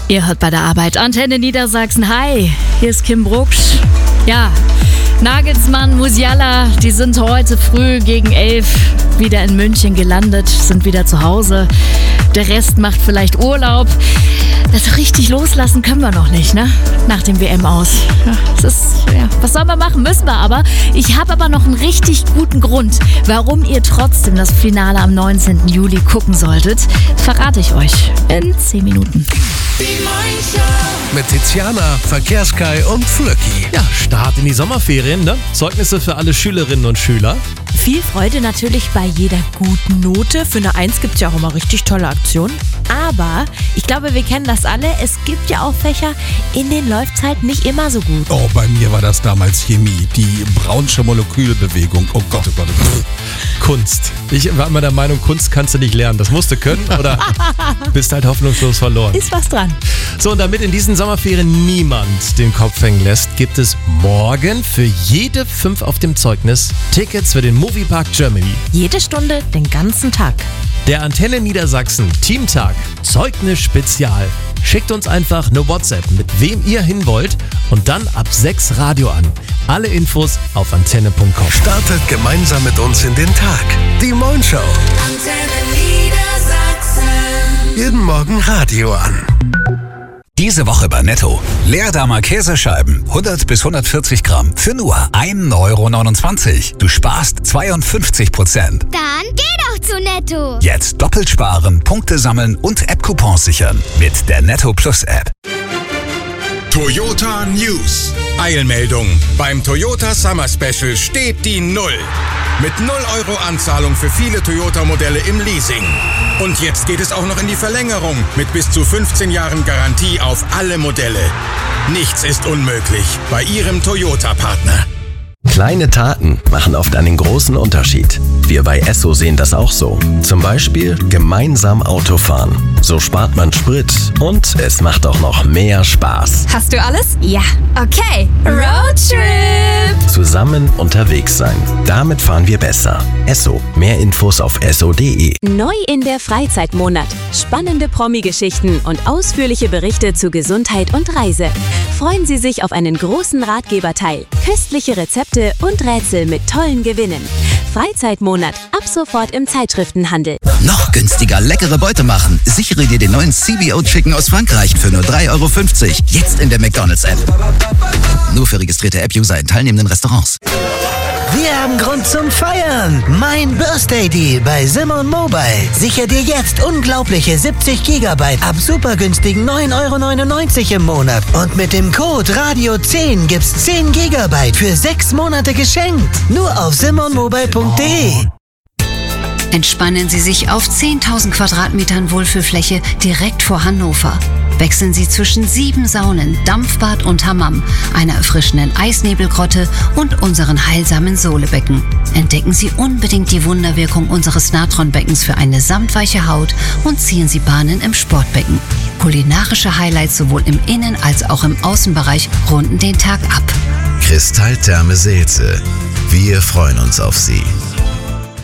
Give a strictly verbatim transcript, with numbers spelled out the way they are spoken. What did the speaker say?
Ihr hört bei der Arbeit Antenne Niedersachsen. Hi, hier ist Kim Brucksch. Ja, Nagelsmann, Musiala, die sind heute früh gegen elf wieder in München gelandet, sind wieder zu Hause. Der Rest macht vielleicht Urlaub. Das richtig loslassen können wir noch nicht, ne? Nach dem W M aus. Ja, das ist, ja, was sollen wir machen? Müssen wir aber. Ich habe aber noch einen richtig guten Grund, warum ihr trotzdem das Finale am neunzehnten Juli gucken solltet. Verrate ich euch in zehn Minuten. Mit Tiziana, Verkehrskai und Flöcki. Ja, Start in die Sommerferien, ne? Zeugnisse für alle Schülerinnen und Schüler. Viel Freude natürlich bei jeder guten Note. Für eine Eins gibt es ja auch immer richtig tolle Aktionen. Aber ich glaube, wir kennen das alle. Es gibt ja auch Fächer, in denen läuft es halt nicht immer so gut. Oh, bei mir war das damals Chemie. Die Brownsche Molekülbewegung. Oh Gott, oh Gott, oh Gott. Kunst. Ich war immer der Meinung, Kunst kannst du nicht lernen. Das musst du können oder bist halt hoffnungslos verloren. Ist was dran. So, und damit in diesen Sommerferien niemand den Kopf hängen lässt, gibt es morgen für jede fünf auf dem Zeugnis Tickets für den Moviepark Germany. Jede Stunde, den ganzen Tag. Der Antenne Niedersachsen Teamtag Zeugnis Spezial. Schickt uns einfach eine WhatsApp, mit wem ihr hin wollt und dann ab sechs Radio an. Alle Infos auf antenne punkt com. Startet gemeinsam mit uns in den Tag. Die Moin Show. Antenne Niedersachsen. Jeden Morgen Radio an. Diese Woche bei Netto. Leerdamer Käsescheiben, hundert bis hundertvierzig Gramm, für nur ein Euro neunundzwanzig. Du sparst zweiundfünfzig Prozent. Dann geh doch zu Netto. Jetzt doppelt sparen, Punkte sammeln und App-Coupons sichern mit der Netto Plus App. Toyota News. Eilmeldung. Beim Toyota Summer Special steht die Null. Mit null Euro Anzahlung für viele Toyota-Modelle im Leasing. Und jetzt geht es auch noch in die Verlängerung mit bis zu fünfzehn Jahren Garantie auf alle Modelle. Nichts ist unmöglich bei Ihrem Toyota-Partner. Kleine Taten machen oft einen großen Unterschied. Wir bei Esso sehen das auch so. Zum Beispiel gemeinsam Auto fahren. So spart man Sprit und es macht auch noch mehr Spaß. Hast du alles? Ja. Okay. Roadtrip! Zusammen unterwegs sein. Damit fahren wir besser. Esso. Mehr Infos auf esso punkt de. Neu in der Freizeitmonat. Spannende Promi-Geschichten und ausführliche Berichte zu Gesundheit und Reise. Freuen Sie sich auf einen großen Ratgeberteil, köstliche Rezepte und Rätsel mit tollen Gewinnen. Freizeitmonat. Ab sofort im Zeitschriftenhandel. Noch günstiger leckere Beute machen. Sichere dir den neuen C B O Chicken aus Frankreich für nur drei Euro fünfzig. Jetzt in der McDonald's-App. Nur für registrierte App-User in teilnehmenden Restaurants. Wir haben Grund zum Feiern. Mein Birthday Deal bei Simon Mobile. Sicher dir jetzt unglaubliche siebzig Gigabyte ab super günstigen neun Euro neunundneunzig im Monat. Und mit dem Code Radio zehn gibt's zehn Gigabyte für sechs Monate geschenkt. Nur auf simon mobile punkt de. Entspannen Sie sich auf zehntausend Quadratmetern Wohlfühlfläche direkt vor Hannover. Wechseln Sie zwischen sieben Saunen, Dampfbad und Hammam, einer erfrischenden Eisnebelgrotte und unseren heilsamen Sohlebecken. Entdecken Sie unbedingt die Wunderwirkung unseres Natronbeckens für eine samtweiche Haut und ziehen Sie Bahnen im Sportbecken. Kulinarische Highlights sowohl im Innen- als auch im Außenbereich runden den Tag ab. Kristalltherme Seelze. Wir freuen uns auf Sie.